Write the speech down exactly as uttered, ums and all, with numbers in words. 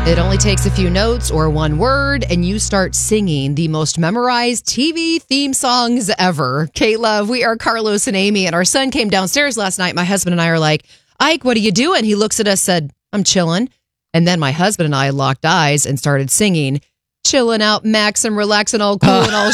It only takes a few notes or one word, and you start singing the most memorized T V theme songs ever. K-Love, we are Carlos and Amy, and our son came downstairs last night. My husband and I are like, Ike, what are you doing? He looks at us, said, I'm chilling. And then my husband and I locked eyes and started singing, chilling out, Max, and relaxing, all cool and all